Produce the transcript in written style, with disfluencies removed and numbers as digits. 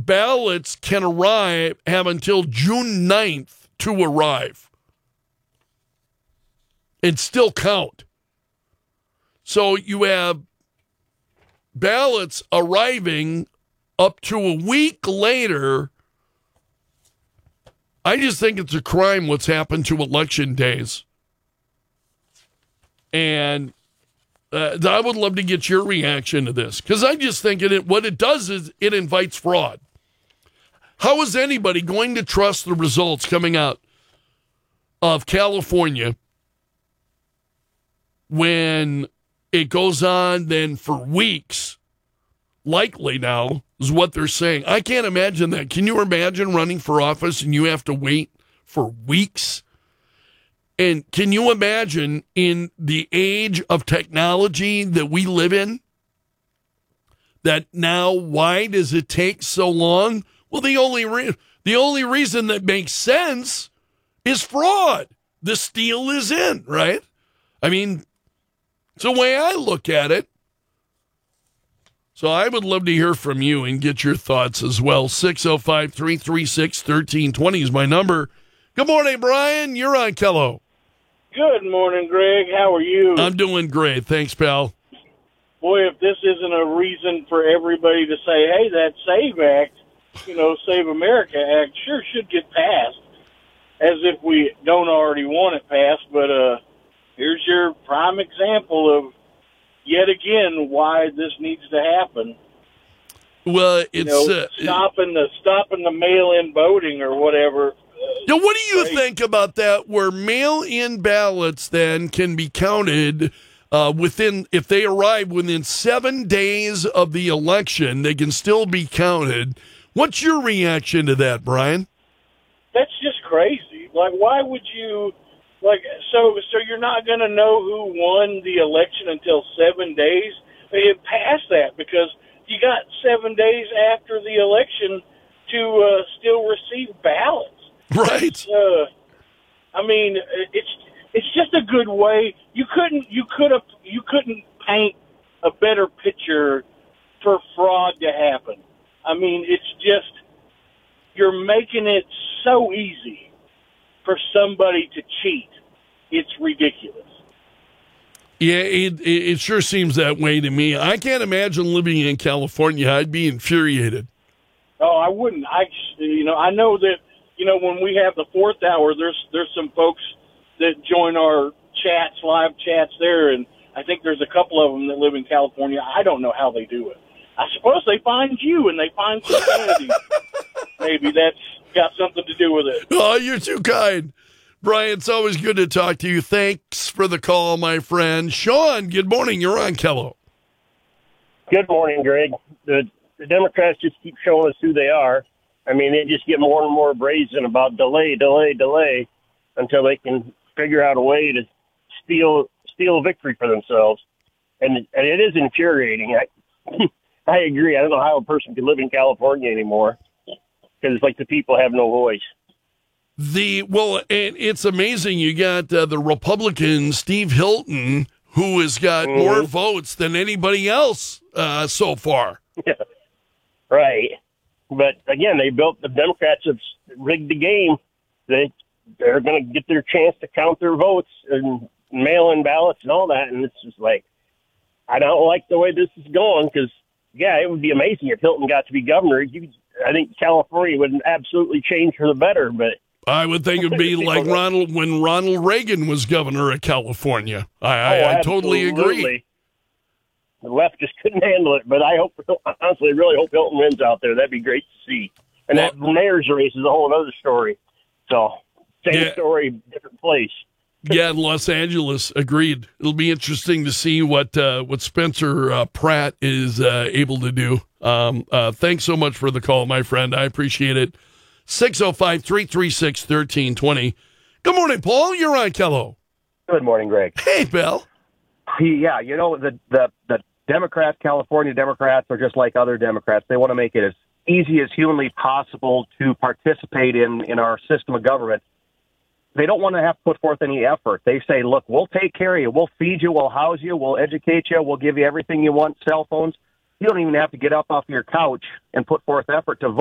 ballots can have until June 9th to arrive and still count. So you have ballots arriving up to a week later. I just think it's a crime what's happened to election days. And I would love to get your reaction to this, because I just think what it does is it invites fraud. How is anybody going to trust the results coming out of California when it goes on then for weeks? Likely now is what they're saying. I can't imagine that. Can you imagine running for office and you have to wait for weeks? And can you imagine in the age of technology that we live in, that now why does it take so long? Well, the only reason that makes sense is fraud. The steal is in, right? I mean, it's the way I look at it. So I would love to hear from you and get your thoughts as well. 605-336-1320 is my number. Good morning, Brian. You're on Kello. Good morning, Greg. How are you? I'm doing great. Thanks, pal. Boy, if this isn't a reason for everybody to say, hey, that SAVE Act, Save America Act sure should get passed, as if we don't already want it passed. But here's your prime example of, yet again, why this needs to happen. Well, it's stopping the mail-in voting or whatever. Now, what do you think about that, where mail-in ballots then can be counted if they arrive within 7 days of the election, they can still be counted? What's your reaction to that, Brian? That's just crazy. Like, why would you, so you're not going to know who won the election until 7 days? They had passed that because you got 7 days after the election to still receive ballots. Right. It's just a good way. You couldn't paint a better picture for fraud to happen. I mean, it's just, you're making it so easy for somebody to cheat. It's ridiculous. Yeah, it sure seems that way to me. I can't imagine living in California. I'd be infuriated. Oh, I wouldn't. I know that, when we have the fourth hour, there's some folks that join our live chats there, and I think there's a couple of them that live in California. I don't know how they do it. I suppose they find you and they find some sanity. Maybe that's got something to do with it. Oh, you're too kind. Brian, it's always good to talk to you. Thanks for the call, my friend. Sean, good morning. You're on Kello. Good morning, Greg. The Democrats just keep showing us who they are. I mean, they just get more and more brazen about delay until they can figure out a way to steal victory for themselves. And it is infuriating. I agree. I don't know how a person can live in California anymore, because it's like the people have no voice. It's amazing. You got the Republican Steve Hilton, who has got more votes than anybody else so far. Yeah. Right. But again, the Democrats have rigged the game. They're going to get their chance to count their votes and mail-in ballots and all that. And it's just like, I don't like the way this is going, because, yeah, it would be amazing if Hilton got to be governor. I think California would absolutely change for the better. But I would think it would be like when Ronald Reagan was governor of California. I totally agree. The left just couldn't handle it, but I honestly really hope Hilton wins out there. That'd be great to see. And that mayor's race is a whole other story. So, same story, different place. Yeah, in Los Angeles, agreed. It'll be interesting to see what Spencer Pratt is able to do. Thanks so much for the call, my friend. I appreciate it. 605-336-1320. Good morning, Paul. You're on Kello. Good morning, Greg. Hey, Bill. Yeah, the Democrats, California Democrats, are just like other Democrats. They want to make it as easy as humanly possible to participate in our system of government. They don't want to have to put forth any effort. They say, look, we'll take care of you. We'll feed you. We'll house you. We'll educate you. We'll give you everything you want, cell phones. You don't even have to get up off your couch and put forth effort to vote.